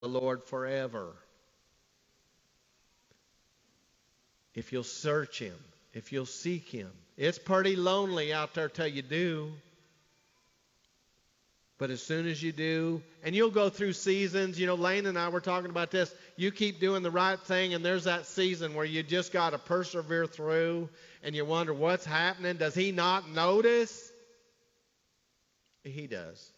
the Lord forever. If you'll search Him, if you'll seek Him. It's pretty lonely out there till you do. But as soon as you do, and you'll go through seasons, Lane and I were talking about this. You keep doing the right thing, and there's that season where you just got to persevere through, and you wonder what's happening. Does He not notice? He does.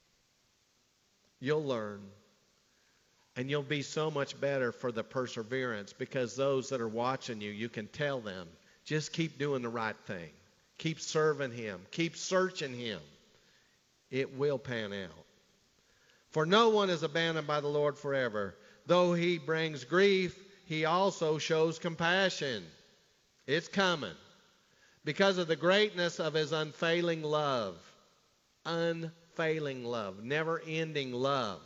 You'll learn. And you'll be so much better for the perseverance, because those that are watching you, you can tell them, just keep doing the right thing. Keep serving Him. Keep searching Him. It will pan out. For no one is abandoned by the Lord forever. Though He brings grief, He also shows compassion. It's coming. Because of the greatness of His unfailing love. Unfailing love. Never-ending love.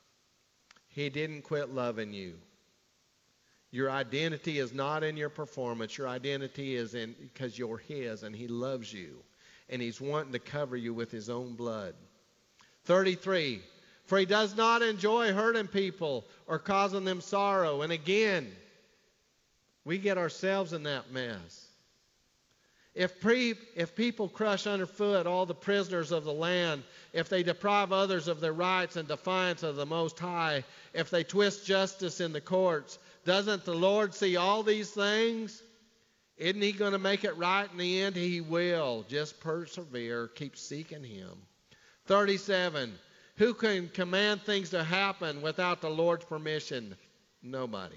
He didn't quit loving you. Your identity is not in your performance. Your identity is in because you're His, and He loves you. And He's wanting to cover you with His own blood. 33, for He does not enjoy hurting people or causing them sorrow. And again, we get ourselves in that mess. If people crush underfoot all the prisoners of the land, if they deprive others of their rights in defiance of the Most High, if they twist justice in the courts, doesn't the Lord see all these things? Isn't He going to make it right in the end? He will. Just persevere. Keep seeking Him. 37. Who can command things to happen without the Lord's permission? Nobody.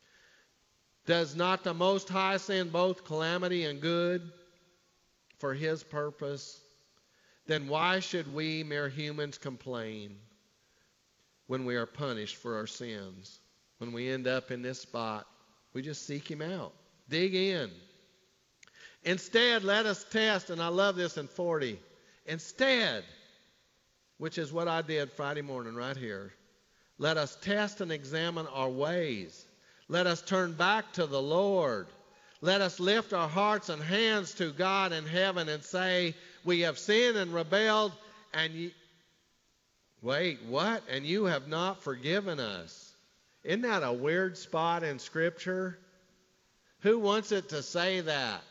Does not the Most High send both calamity and good for His purpose? Then why should we mere humans complain when we are punished for our sins? When we end up in this spot, we just seek Him out. Dig in. Instead, let us test, and I love this in 40. Instead, which is what I did Friday morning right here, let us test and examine our ways. Let us turn back to the Lord. Let us lift our hearts and hands to God in heaven and say, we have sinned and rebelled, and wait, what? And you have not forgiven us. Isn't that a weird spot in Scripture? Who wants it to say that?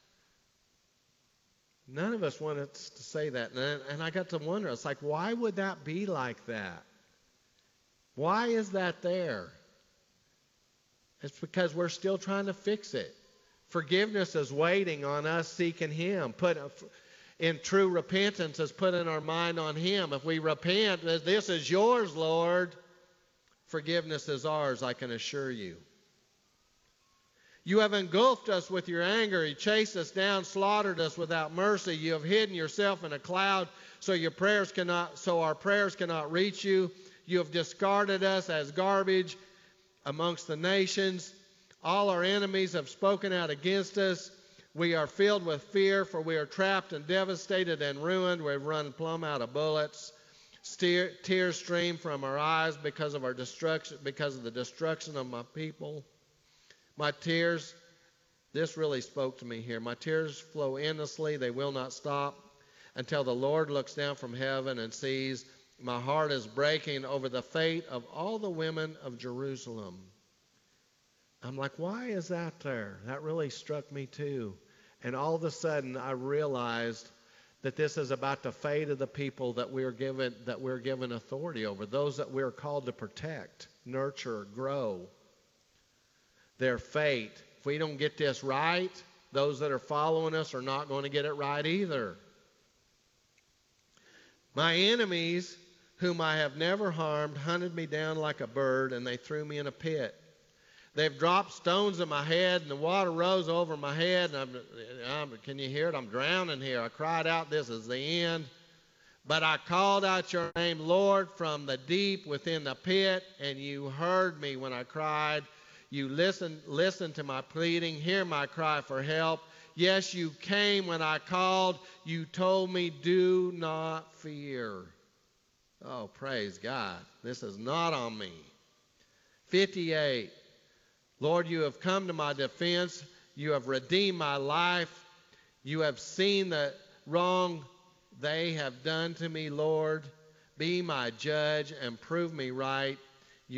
None of us want it to say that. And I got to wonder, it's like, why would that be like that? Why is that there? It's because we're still trying to fix it. Forgiveness is waiting on us seeking Him. In true repentance is putting our mind on Him. If we repent, this is yours, Lord. Forgiveness is ours, I can assure you. You have engulfed us with your anger. You chased us down, slaughtered us without mercy. You have hidden yourself in a cloud so our prayers cannot reach you. You have discarded us as garbage amongst the nations. All our enemies have spoken out against us. We are filled with fear, for we are trapped and devastated and ruined. We've run plumb out of bullets. Tears stream from our eyes because of the destruction of my people. My tears, this really spoke to me here. My tears flow endlessly. They will not stop until the Lord looks down from heaven and sees my heart is breaking over the fate of all the women of Jerusalem. I'm like, why is that there? That really struck me too. And all of a sudden I realized that this is about the fate of the people that we're given authority over, those that we're called to protect, nurture, grow. Their fate. If we don't get this right, those that are following us are not going to get it right either. My enemies, whom I have never harmed, hunted me down like a bird, and they threw me in a pit. They've dropped stones at my head, and the water rose over my head. And can you hear it? I'm drowning here. I cried out, this is the end. But I called out your name, Lord, from the deep within the pit, and you heard me when I cried. You listened to my pleading, hear my cry for help. Yes, you came when I called. You told me, do not fear. Oh, praise God. This is not on me. 58. Lord, you have come to my defense. You have redeemed my life. You have seen the wrong they have done to me, Lord. Be my judge and prove me right.